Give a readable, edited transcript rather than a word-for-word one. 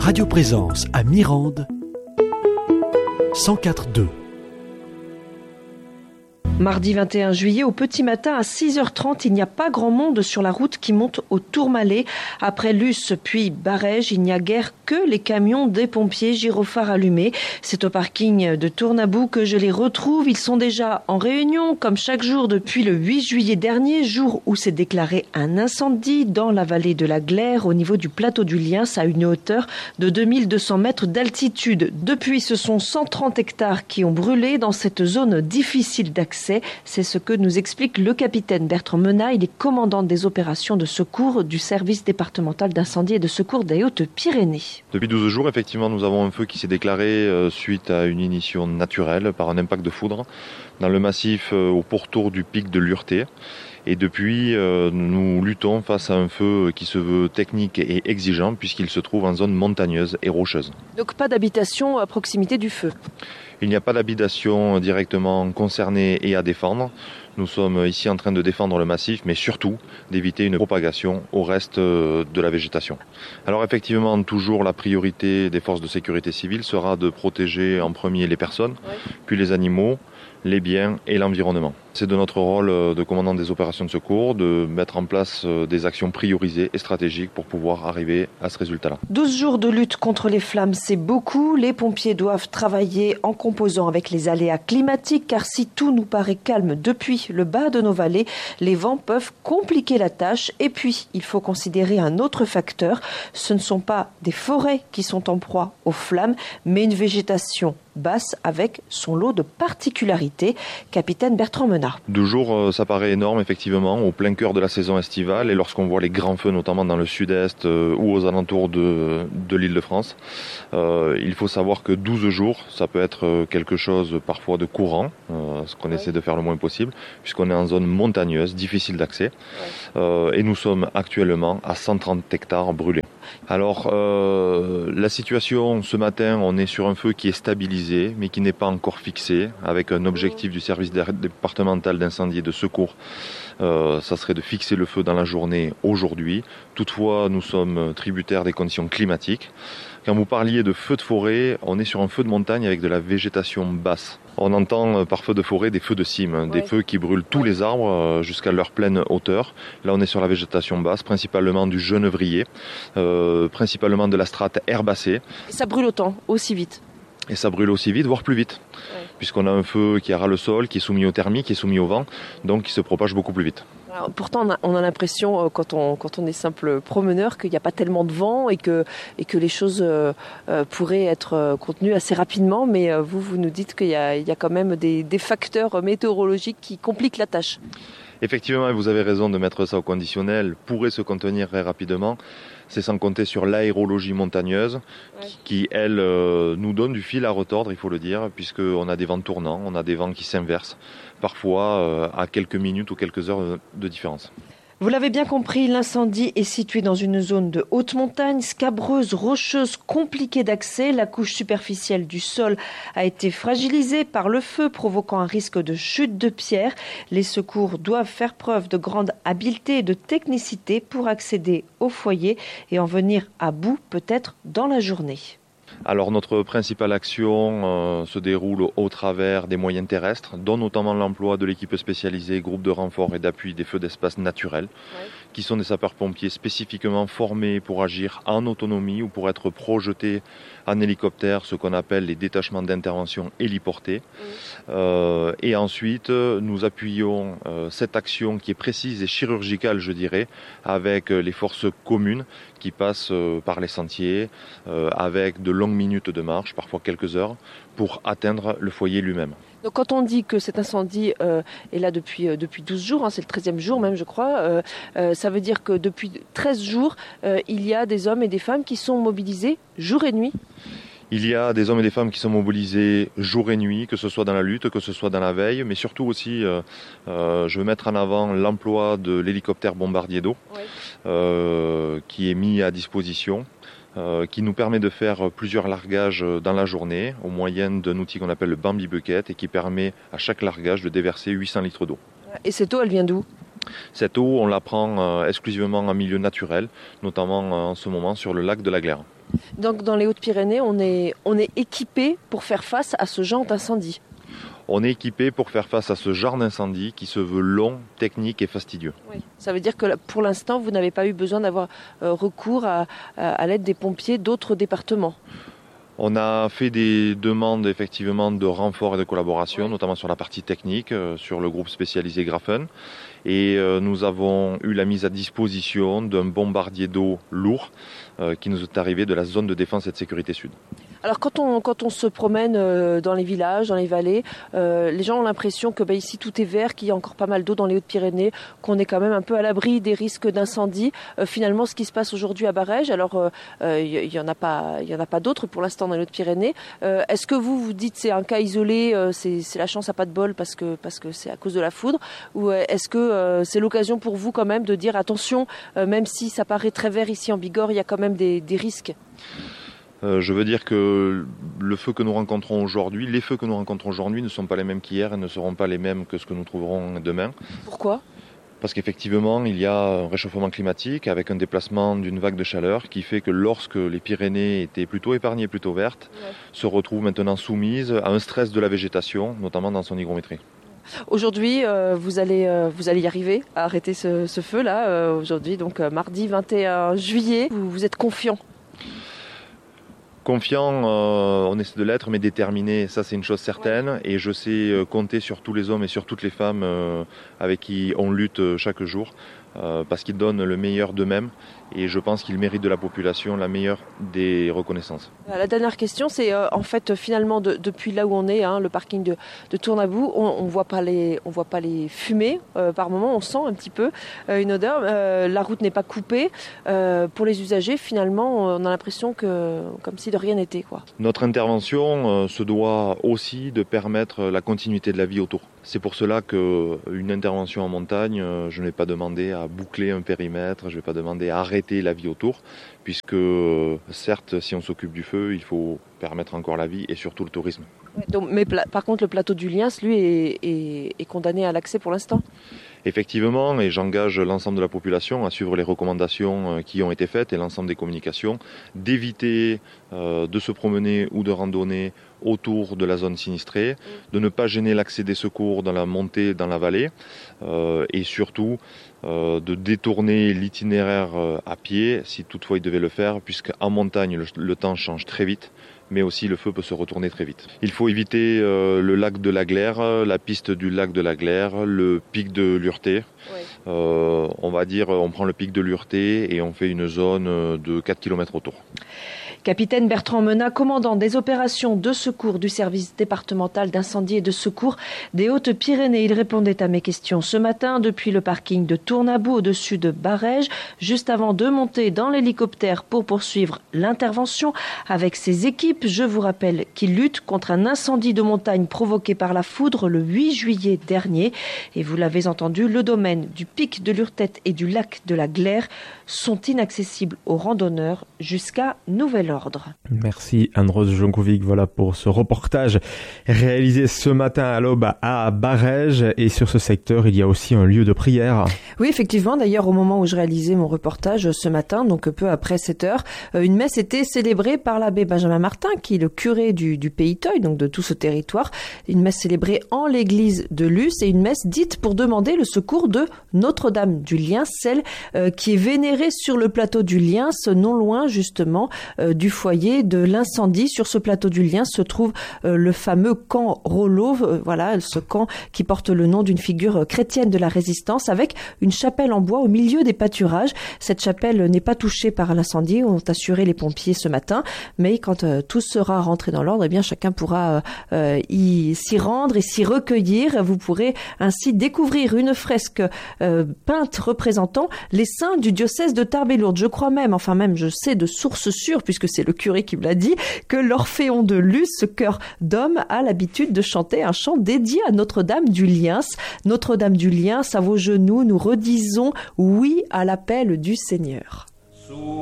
Radio Présence à Mirande, 104.2. Mardi 21 juillet, au petit matin à 6h30, il n'y a pas grand monde sur la route qui monte au Tourmalet. Après Luce puis Barège, il n'y a guère que les camions des pompiers gyrophares allumés. C'est au parking de Tournabou que je les retrouve. Ils sont déjà en réunion, comme chaque jour depuis le 8 juillet dernier, jour où s'est déclaré un incendie dans la vallée de la Glaire, au niveau du plateau du Liens, à une hauteur de 2200 mètres d'altitude. Depuis, ce sont 130 hectares qui ont brûlé dans cette zone difficile d'accès. C'est ce que nous explique le capitaine Bertrand Menat. Il est commandant des opérations de secours du service départemental d'incendie et de secours des Hautes-Pyrénées. Depuis 12 jours, effectivement, nous avons un feu qui s'est déclaré suite à une ignition naturelle par un impact de foudre dans le massif au pourtour du pic de Lurté. Et depuis, nous luttons face à un feu qui se veut technique et exigeant puisqu'il se trouve en zone montagneuse et rocheuse. Donc pas d'habitation à proximité du feu? Il n'y a pas d'habitation directement concernée et à défendre. Nous sommes ici en train de défendre le massif, mais surtout d'éviter une propagation au reste de la végétation. Alors effectivement, toujours la priorité des forces de sécurité civile sera de protéger en premier les personnes, puis les animaux, les biens et l'environnement. C'est de notre rôle de commandant des opérations de secours de mettre en place des actions priorisées et stratégiques pour pouvoir arriver à ce résultat-là. 12 jours de lutte contre les flammes, c'est beaucoup. Les pompiers doivent travailler en composant avec les aléas climatiques, car si tout nous paraît calme depuis le bas de nos vallées, les vents peuvent compliquer la tâche. Et puis, il faut considérer un autre facteur. Ce ne sont pas des forêts qui sont en proie aux flammes, mais une végétation basse avec son lot de particularités. Capitaine Bertrand Menat. 12 jours, ça paraît énorme, effectivement, au plein cœur de la saison estivale et lorsqu'on voit les grands feux, notamment dans le sud-est ou aux alentours de l'Île-de-France. Il faut savoir que 12 jours, ça peut être quelque chose parfois de courant, ce qu'on essaie de faire le moins possible, puisqu'on est en zone montagneuse, difficile d'accès, et nous sommes actuellement à 130 hectares brûlés. Alors, la situation ce matin, on est sur un feu qui est stabilisé, mais qui n'est pas encore fixé, avec un objectif du service départemental d'incendie et de secours. Ça serait de fixer le feu dans la journée aujourd'hui. Toutefois, nous sommes tributaires des conditions climatiques. Quand vous parliez de feu de forêt, on est sur un feu de montagne avec de la végétation basse. On entend par feu de forêt des feux de cime, des feux qui brûlent tous les arbres jusqu'à leur pleine hauteur. Là, on est sur la végétation basse, principalement du genévrier, principalement de la strate herbacée. Et ça brûle autant, aussi vite? Et ça brûle aussi vite, voire plus vite, puisqu'on a un feu qui ras le sol, qui est soumis au thermique, qui est soumis au vent, donc qui se propage beaucoup plus vite. Alors, pourtant, on a l'impression, quand on est simple promeneur, qu'il n'y a pas tellement de vent et que les choses pourraient être contenues assez rapidement, mais vous nous dites qu'il y a quand même des facteurs météorologiques qui compliquent la tâche. Effectivement, vous avez raison de mettre ça au conditionnel, pourrait se contenir très rapidement. C'est sans compter sur l'aérologie montagneuse qui, elle, nous donne du fil à retordre, il faut le dire, puisqu'on a des vents tournants, on a des vents qui s'inversent, parfois à quelques minutes ou quelques heures de différence. Vous l'avez bien compris, l'incendie est situé dans une zone de haute montagne, scabreuse, rocheuse, compliquée d'accès. La couche superficielle du sol a été fragilisée par le feu, provoquant un risque de chute de pierre. Les secours doivent faire preuve de grande habileté et de technicité pour accéder au foyer et en venir à bout, peut-être dans la journée. Alors notre principale action se déroule au travers des moyens terrestres, dont notamment l'emploi de l'équipe spécialisée, groupe de renfort et d'appui des feux d'espace naturels, qui sont des sapeurs-pompiers spécifiquement formés pour agir en autonomie ou pour être projetés en hélicoptère, ce qu'on appelle les détachements d'intervention héliportés. Et ensuite, nous appuyons cette action qui est précise et chirurgicale, je dirais, avec les forces communes qui passent par les sentiers, avec de longues minutes de marche, parfois quelques heures, pour atteindre le foyer lui-même. Donc quand on dit que cet incendie est là depuis 12 jours, c'est le 13e jour même je crois, ça veut dire que depuis 13 jours, il y a des hommes et des femmes qui sont mobilisés jour et nuit? Il y a des hommes et des femmes qui sont mobilisés jour et nuit, que ce soit dans la lutte, que ce soit dans la veille, mais surtout aussi, je veux mettre en avant l'emploi de l'hélicoptère bombardier d'eau, qui est mis à disposition, qui nous permet de faire plusieurs largages dans la journée, au moyen d'un outil qu'on appelle le Bambi Bucket, et qui permet à chaque largage de déverser 800 litres d'eau. Et cette eau, elle vient d'où ? Cette eau, on la prend exclusivement en milieu naturel, notamment en ce moment sur le lac de la Glaire. Donc dans les Hautes-Pyrénées, on est équipé pour faire face à ce genre d'incendie. On est équipé pour faire face à ce genre d'incendie qui se veut long, technique et fastidieux. Oui. Ça veut dire que pour l'instant, vous n'avez pas eu besoin d'avoir recours à l'aide des pompiers d'autres départements. On a fait des demandes effectivement de renfort et de collaboration, notamment sur la partie technique, sur le groupe spécialisé Grafen. Et nous avons eu la mise à disposition d'un bombardier d'eau lourd qui nous est arrivé de la zone de défense et de sécurité sud. Alors quand on se promène dans les villages, dans les vallées, les gens ont l'impression que ici tout est vert, qu'il y a encore pas mal d'eau dans les Hautes-Pyrénées, qu'on est quand même un peu à l'abri des risques d'incendie. Finalement, ce qui se passe aujourd'hui à Barèges, alors il y en a pas d'autres pour l'instant dans les Hautes-Pyrénées. Est-ce que vous dites c'est un cas isolé, c'est la chance à pas de bol parce que c'est à cause de la foudre, ou est-ce que c'est l'occasion pour vous quand même de dire attention, même si ça paraît très vert ici en Bigorre, il y a quand même des risques? Je veux dire que les feux que nous rencontrons aujourd'hui ne sont pas les mêmes qu'hier et ne seront pas les mêmes que ce que nous trouverons demain. Pourquoi ? Parce qu'effectivement, il y a un réchauffement climatique avec un déplacement d'une vague de chaleur qui fait que lorsque les Pyrénées étaient plutôt épargnées, plutôt vertes, se retrouvent maintenant soumises à un stress de la végétation, notamment dans son hygrométrie. Aujourd'hui, vous allez y arriver à arrêter ce feu-là. Aujourd'hui, donc mardi 21 juillet, vous êtes confiant ? Confiant, on essaie de l'être, mais déterminé, ça c'est une chose certaine. Et je sais compter sur tous les hommes et sur toutes les femmes avec qui on lutte chaque jour, parce qu'ils donnent le meilleur d'eux-mêmes. Et je pense qu'ils méritent de la population la meilleure des reconnaissances. La dernière question, c'est en fait finalement depuis là où on est, le parking de Tournabou, on voit pas les fumées. Par moment, on sent un petit peu une odeur. La route n'est pas coupée. Pour les usagers, finalement, on a l'impression que comme si de rien n'était, quoi. Notre intervention se doit aussi de permettre la continuité de la vie autour. C'est pour cela qu'une intervention en montagne, je ne vais pas demander à boucler un périmètre, je ne vais pas demander à arrêter la vie autour, puisque certes, si on s'occupe du feu, il faut permettre encore la vie et surtout le tourisme. Donc, mais par contre, le plateau du Liens, lui, est condamné à l'accès pour l'instant ? Effectivement, et j'engage l'ensemble de la population à suivre les recommandations qui ont été faites et l'ensemble des communications, d'éviter de se promener ou de randonner autour de la zone sinistrée, de ne pas gêner l'accès des secours dans la montée, dans la vallée, et surtout de détourner l'itinéraire à pied, si toutefois il devait le faire, puisqu'en montagne, le temps change très vite, mais aussi le feu peut se retourner très vite. Il faut éviter le lac de la Glaire, la piste du lac de la Glaire, le pic de Lurté. Oui. On va dire, on prend le pic de Lurté et on fait une zone de 4 km autour. Capitaine Bertrand Menat, commandant des opérations de secours du service départemental d'incendie et de secours des Hautes-Pyrénées. Il répondait à mes questions ce matin depuis le parking de Tournabou au-dessus de Barèges, juste avant de monter dans l'hélicoptère pour poursuivre l'intervention avec ses équipes. Je vous rappelle qu'il lutte contre un incendie de montagne provoqué par la foudre le 8 juillet dernier. Et vous l'avez entendu, le domaine du pic de Lurtette et du lac de la Glaire sont inaccessibles aux randonneurs jusqu'à nouvel ordre. Merci Anne-Rose Jonkovic, voilà pour ce reportage réalisé ce matin à l'aube à Barèges. Et sur ce secteur, il y a aussi un lieu de prière. Oui, effectivement, d'ailleurs au moment où je réalisais mon reportage ce matin, donc peu après 7 heures, une messe était célébrée par l'abbé Benjamin Martin, qui est le curé du Pays Theuil, donc de tout ce territoire. Une messe célébrée en l'église de Luce et une messe dite pour demander le secours de Notre-Dame du Liens, celle qui est vénérée sur le plateau du Liens, non loin justement du foyer de l'incendie. Sur ce plateau du Liens se trouve le fameux camp Rollo, voilà, ce camp qui porte le nom d'une figure chrétienne de la résistance, avec une chapelle en bois au milieu des pâturages. Cette chapelle n'est pas touchée par l'incendie, ont assuré les pompiers ce matin, mais quand tout sera rentré dans l'ordre, eh bien chacun pourra s'y rendre et s'y recueillir. Vous pourrez ainsi découvrir une fresque peinte représentant les saints du diocèse de Tarbes et Lourdes. Je crois même, je sais de source sûre, puisque c'est le curé qui me l'a dit, que l'Orphéon de Luce, ce chœur d'hommes, a l'habitude de chanter un chant dédié à Notre-Dame du Liens. Notre-Dame du Liens, à vos genoux, nous redisons oui à l'appel du Seigneur.